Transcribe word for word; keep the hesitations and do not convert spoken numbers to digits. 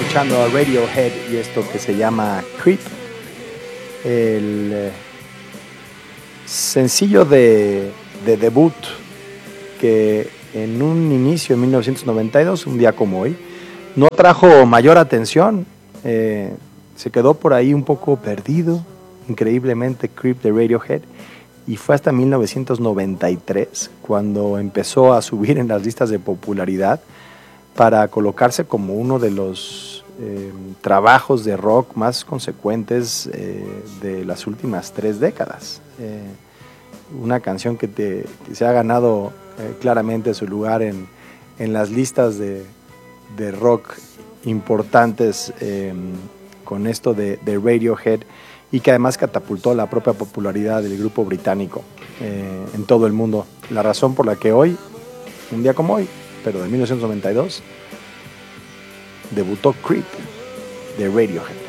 escuchando a Radiohead y esto que se llama Creep, el eh, sencillo de, de debut que en un inicio en mil novecientos noventa y dos, un día como hoy, no trajo mayor atención, eh, se quedó por ahí un poco perdido, increíblemente Creep de Radiohead, y fue hasta mil novecientos noventa y tres cuando empezó a subir en las listas de popularidad para colocarse como uno de los eh, trabajos de rock más consecuentes eh, de las últimas tres décadas. Eh, una canción que, te, que se ha ganado eh, claramente su lugar en, en las listas de, de rock importantes eh, con esto de, de Radiohead, y que además catapultó la propia popularidad del grupo británico eh, en todo el mundo. La razón por la que hoy, un día como hoy, pero de mil novecientos noventa y dos, debutó Creep de Radiohead.